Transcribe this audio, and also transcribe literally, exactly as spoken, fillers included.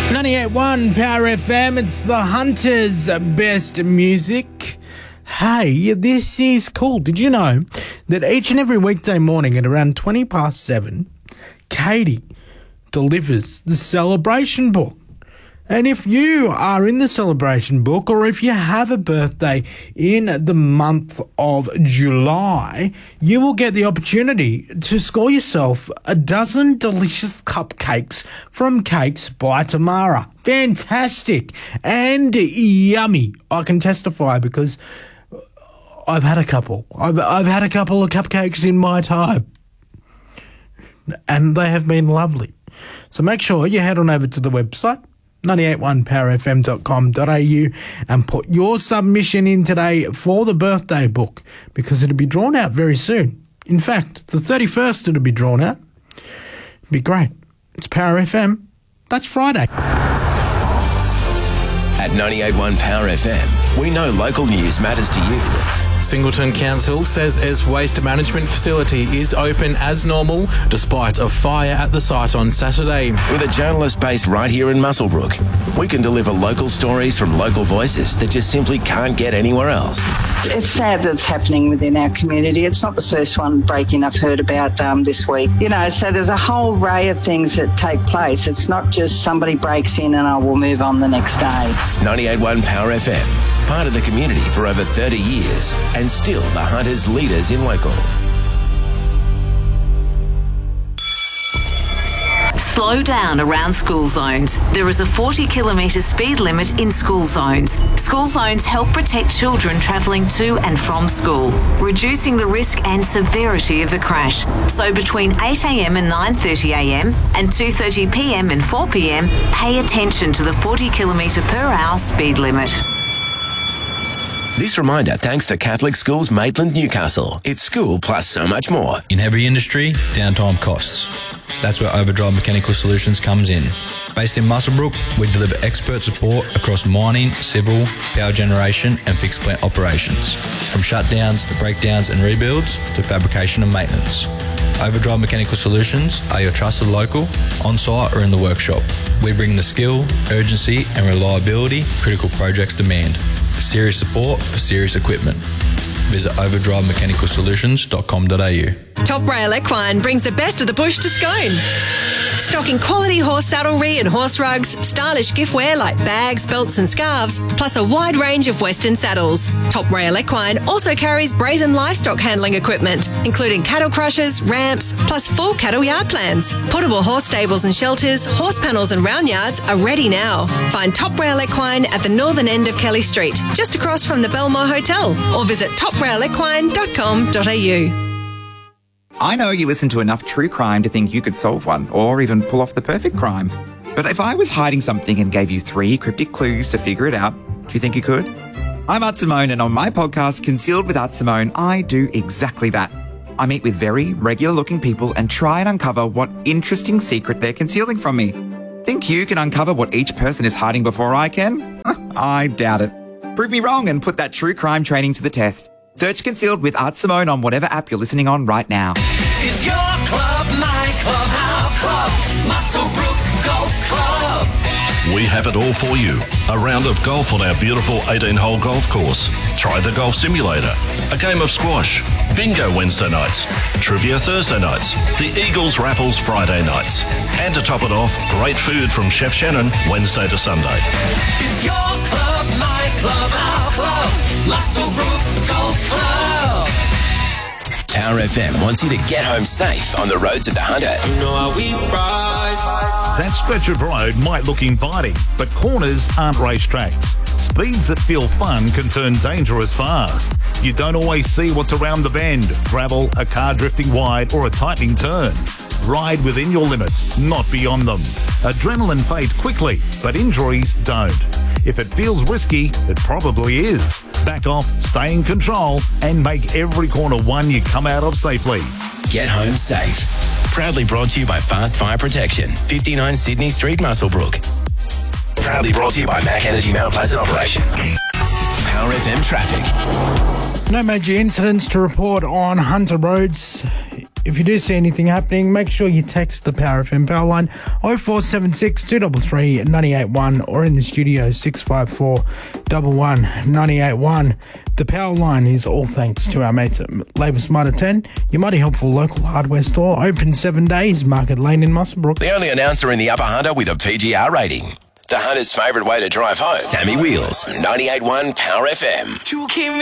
ninety-eight point one Power F M, it's the Hunter's best music. Hey, this is cool. Did you know that each and every weekday morning at around twenty past seven, Katie delivers the celebration book? And if you are in the celebration book, or if you have a birthday in the month of July, you will get the opportunity to score yourself a dozen delicious cupcakes from Cakes by Tamara. Fantastic and yummy. I can testify because I've had a couple. I've, I've had a couple of cupcakes in my time, and they have been lovely. So make sure you head on over to the website, ninety-eight point one power f m dot com dot a u, and put your submission in today for the birthday book, because it'll be drawn out very soon. In fact, the thirty-first it'll be drawn out. It'll be great. It's Power F M. That's Friday. At ninety-eight point one Power F M, we know local news matters to you. Singleton Council says its waste management facility is open as normal despite a fire at the site on Saturday. With a journalist based right here in Muswellbrook, we can deliver local stories from local voices that just simply can't get anywhere else. It's sad that it's happening within our community. It's not the first one break-in I've heard about um, this week. You know, so there's a whole array of things that take place. It's not just somebody breaks in and I will move on the next day. ninety-eight point one Power F M, part of the community for over thirty years, and still the Hunters' leaders in local. Slow down around school zones. There is a forty kilometre speed limit in school zones. School zones help protect children travelling to and from school, reducing the risk and severity of a crash. So between eight a m and nine thirty a m and two thirty p m and four p m, pay attention to the forty kilometre per hour speed limit. This reminder thanks to Catholic Schools Maitland Newcastle. It's school plus so much more. In heavy industry, downtime costs. That's where Overdrive Mechanical Solutions comes in. Based in Muswellbrook, we deliver expert support across mining, civil, power generation and fixed plant operations. From shutdowns, breakdowns and rebuilds to fabrication and maintenance. Overdrive Mechanical Solutions are your trusted local, on-site or in the workshop. We bring the skill, urgency and reliability critical projects demand. Serious support for serious equipment. Visit overdrive mechanical solutions dot com dot a u. Top Rail Equine brings the best of the bush to Scone. Stocking quality horse saddlery and horse rugs, stylish giftware like bags, belts and scarves, plus a wide range of Western saddles. Top Rail Equine also carries brazen livestock handling equipment, including cattle crushers, ramps, plus full cattle yard plans. Portable horse stables and shelters, horse panels and round yards are ready now. Find Top Rail Equine at the northern end of Kelly Street, just across from the Belmore Hotel, or visit top rail equine dot com dot a u. I know you listen to enough true crime to think you could solve one, or even pull off the perfect crime. But if I was hiding something and gave you three cryptic clues to figure it out, do you think you could? I'm Art Simone, and on my podcast, Concealed with Art Simone, I do exactly that. I meet with very regular-looking people and try and uncover what interesting secret they're concealing from me. Think you can uncover what each person is hiding before I can? I doubt it. Prove me wrong and put that true crime training to the test. Search Concealed with Art Simone on whatever app you're listening on right now. It's your club, my club, our club, Muswellbrook Golf Club. We have it all for you. A round of golf on our beautiful eighteen-hole golf course. Try the golf simulator. A game of squash. Bingo Wednesday nights. Trivia Thursday nights. The Eagles Raffles Friday nights. And to top it off, great food from Chef Shannon Wednesday to Sunday. It's your club, my club, our club, Muswellbrook Golf Club. Power F M wants you to get home safe on the roads of the Hunter. You know how we ride. That stretch of road might look inviting, but corners aren't racetracks. Speeds that feel fun can turn dangerous fast. You don't always see what's around the bend, gravel, a car drifting wide or a tightening turn. Ride within your limits, not beyond them. Adrenaline fades quickly, but injuries don't. If it feels risky, it probably is. Back off, stay in control, and make every corner one you come out of safely. Get home safe. Proudly brought to you by Fast Fire Protection, fifty-nine Sydney Street, Muswellbrook. Proudly brought to you by Mac Energy Mount Pleasant Operation. Power F M traffic. No major incidents to report on Hunter roads If you do see anything happening, make sure you text the Power F M power line oh four seven six, two three three, nine eight one or in the studio six five four, one one, nine eight one. The power line is all thanks to our mates at Labour Smarter ten, your mighty helpful local hardware store, open seven days, Market Lane in Muswellbrook. The only announcer in the Upper Hunter with a P G R rating. The Hunter's favourite way to drive home. Sammy Wheels, ninety-eight point one Power F M.